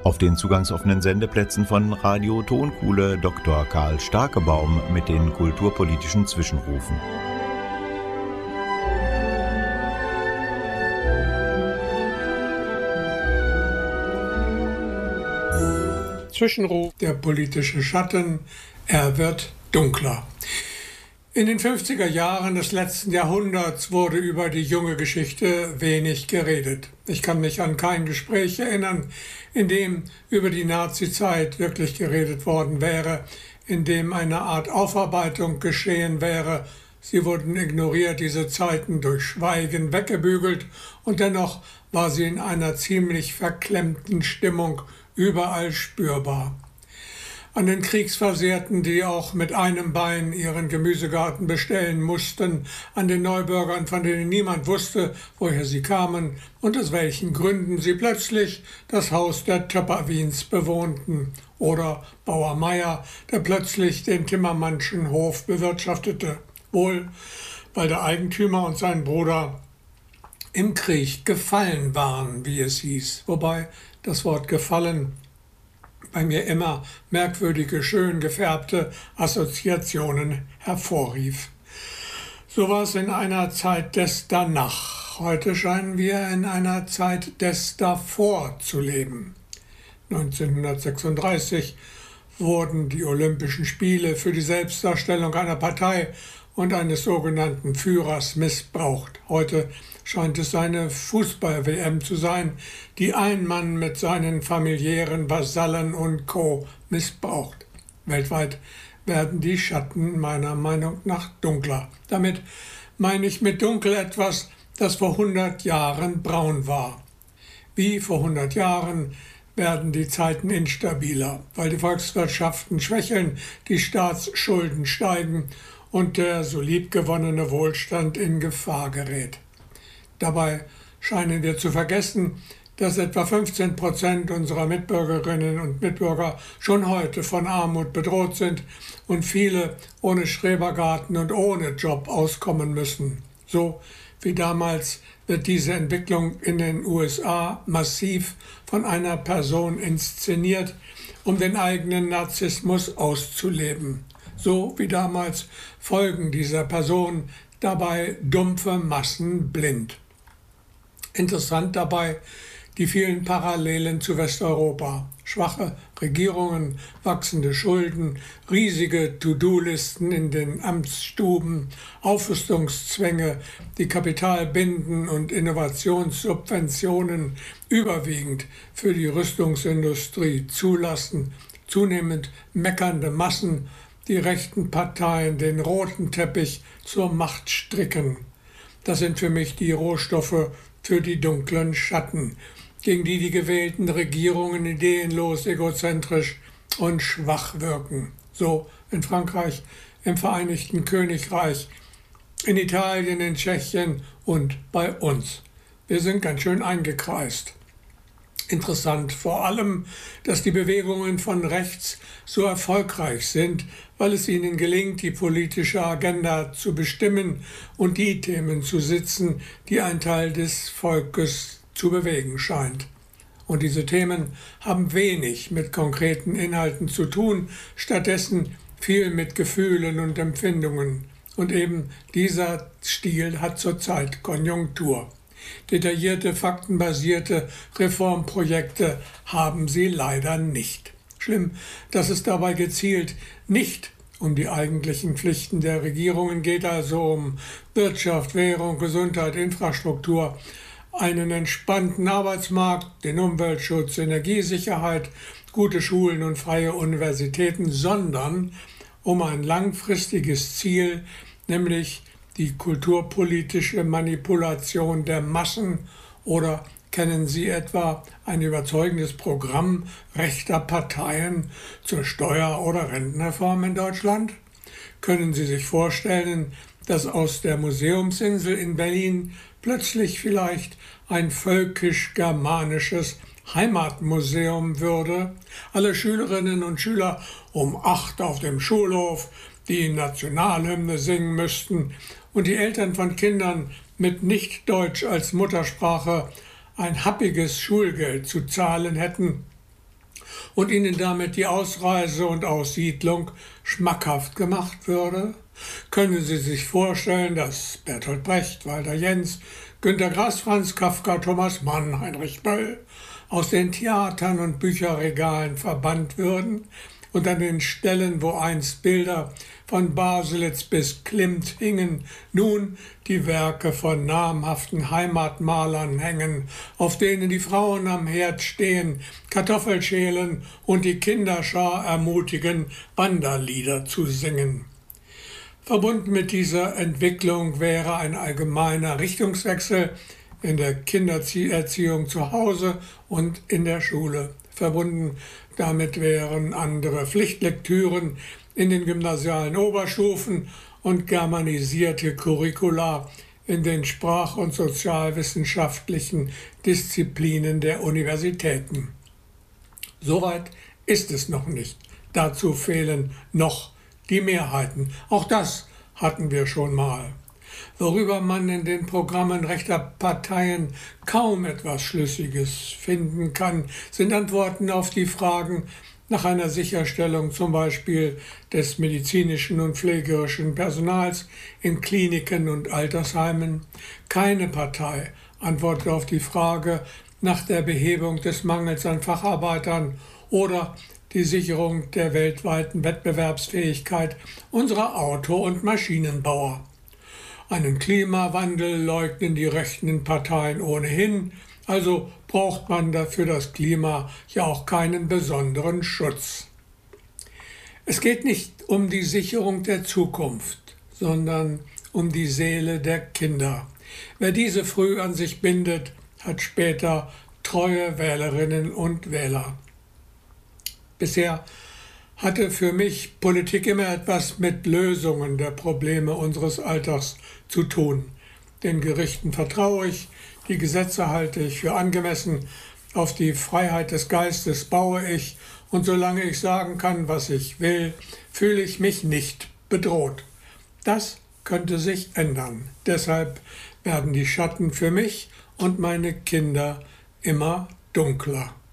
Auf den zugangsoffenen Sendeplätzen von Radio Tonkuhle Dr. Karl Starkebaum mit den kulturpolitischen Zwischenrufen. Zwischenruf, der politische Schatten, er wird dunkler. In den 50er Jahren des letzten Jahrhunderts wurde über die junge Geschichte wenig geredet. Ich kann mich an kein Gespräch erinnern, in dem über die Nazizeit wirklich geredet worden wäre, in dem eine Art Aufarbeitung geschehen wäre. Sie wurden ignoriert, diese Zeiten durch Schweigen weggebügelt, und dennoch war sie in einer ziemlich verklemmten Stimmung überall spürbar. An den Kriegsversehrten, die auch mit einem Bein ihren Gemüsegarten bestellen mussten, an den Neubürgern, von denen niemand wusste, woher sie kamen und aus welchen Gründen sie plötzlich das Haus der Töpperwins bewohnten, oder Bauer Meier, der plötzlich den Timmermannschen Hof bewirtschaftete, wohl weil der Eigentümer und sein Bruder im Krieg gefallen waren, wie es hieß, wobei das Wort gefallen bei mir immer merkwürdige, schön gefärbte Assoziationen hervorrief. So war es in einer Zeit des Danach. Heute scheinen wir in einer Zeit des Davor zu leben. 1936 wurden die Olympischen Spiele für die Selbstdarstellung einer Partei und eines sogenannten Führers missbraucht. Heute scheint es eine Fußball-WM zu sein, die ein Mann mit seinen familiären Vasallen und Co. missbraucht. Weltweit werden die Schatten meiner Meinung nach dunkler. Damit meine ich mit dunkel etwas, das vor 100 Jahren braun war. Wie vor 100 Jahren werden die Zeiten instabiler, weil die Volkswirtschaften schwächeln, die Staatsschulden steigen und der so liebgewonnene Wohlstand in Gefahr gerät. Dabei scheinen wir zu vergessen, dass etwa 15% unserer Mitbürgerinnen und Mitbürger schon heute von Armut bedroht sind und viele ohne Schrebergarten und ohne Job auskommen müssen. So wie damals wird diese Entwicklung in den USA massiv von einer Person inszeniert, um den eigenen Narzissmus auszuleben. So wie damals folgen dieser Person dabei dumpfe Massen blind. Interessant dabei die vielen Parallelen zu Westeuropa. Schwache Regierungen, wachsende Schulden, riesige To-Do-Listen in den Amtsstuben, Aufrüstungszwänge, die Kapitalbinden und Innovationssubventionen überwiegend für die Rüstungsindustrie zulassen, zunehmend meckernde Massen, die rechten Parteien den roten Teppich zur Macht stricken. Das sind für mich die Rohstoffe für die dunklen Schatten, gegen die die gewählten Regierungen ideenlos, egozentrisch und schwach wirken. So in Frankreich, im Vereinigten Königreich, in Italien, in Tschechien und bei uns. Wir sind ganz schön eingekreist. Interessant vor allem, dass die Bewegungen von rechts so erfolgreich sind, weil es ihnen gelingt, die politische Agenda zu bestimmen und die Themen zu setzen, die ein Teil des Volkes zu bewegen scheint. Und diese Themen haben wenig mit konkreten Inhalten zu tun, stattdessen viel mit Gefühlen und Empfindungen. Und eben dieser Stil hat zurzeit Konjunktur. Detaillierte, faktenbasierte Reformprojekte haben sie leider nicht. Schlimm, dass es dabei gezielt nicht um die eigentlichen Pflichten der Regierungen geht, also um Wirtschaft, Währung, Gesundheit, Infrastruktur, einen entspannten Arbeitsmarkt, den Umweltschutz, Energiesicherheit, gute Schulen und freie Universitäten, sondern um ein langfristiges Ziel, nämlich die kulturpolitische Manipulation der Massen. Oder kennen Sie etwa ein überzeugendes Programm rechter Parteien zur Steuer- oder Rentenreform in Deutschland? Können Sie sich vorstellen, dass aus der Museumsinsel in Berlin plötzlich vielleicht ein völkisch-germanisches Heimatmuseum würde? Alle Schülerinnen und Schüler um 8 auf dem Schulhof die Nationalhymne singen müssten und die Eltern von Kindern mit Nicht-Deutsch als Muttersprache ein happiges Schulgeld zu zahlen hätten. und ihnen damit die Ausreise und Aussiedlung schmackhaft gemacht würde? Können Sie sich vorstellen, dass Bertolt Brecht, Walter Jens, Günter Grass, Franz Kafka, Thomas Mann, Heinrich Böll aus den Theatern und Bücherregalen verbannt würden und an den Stellen, wo einst Bilder von Baselitz bis Klimt hingen, nun die Werke von namhaften Heimatmalern hängen, auf denen die Frauen am Herd stehen, Kartoffel schälen und die Kinderschar ermutigen, Wanderlieder zu singen. Verbunden mit dieser Entwicklung wäre ein allgemeiner Richtungswechsel in der Kindererziehung zu Hause und in der Schule. Verbunden damit wären andere Pflichtlektüren in den gymnasialen Oberstufen und germanisierte Curricula in den sprach- und sozialwissenschaftlichen Disziplinen der Universitäten. Soweit ist es noch nicht. Dazu fehlen noch die Mehrheiten. Auch das hatten wir schon mal. Worüber man in den Programmen rechter Parteien kaum etwas Schlüssiges finden kann, sind Antworten auf die Fragen nach einer Sicherstellung zum Beispiel des medizinischen und pflegerischen Personals in Kliniken und Altersheimen. Keine Partei antwortet auf die Frage nach der Behebung des Mangels an Facharbeitern oder die Sicherung der weltweiten Wettbewerbsfähigkeit unserer Auto- und Maschinenbauer. Einen Klimawandel leugnen die rechten Parteien ohnehin, also braucht man dafür das Klima ja auch keinen besonderen Schutz. Es geht nicht um die Sicherung der Zukunft, sondern um die Seele der Kinder. Wer diese früh an sich bindet, hat später treue Wählerinnen und Wähler. Bisher hatte für mich Politik immer etwas mit Lösungen der Probleme unseres Alltags zu tun. Den Gerichten vertraue ich, die Gesetze halte ich für angemessen, auf die Freiheit des Geistes baue ich und solange ich sagen kann, was ich will, fühle ich mich nicht bedroht. Das könnte sich ändern. Deshalb werden die Schatten für mich und meine Kinder immer dunkler.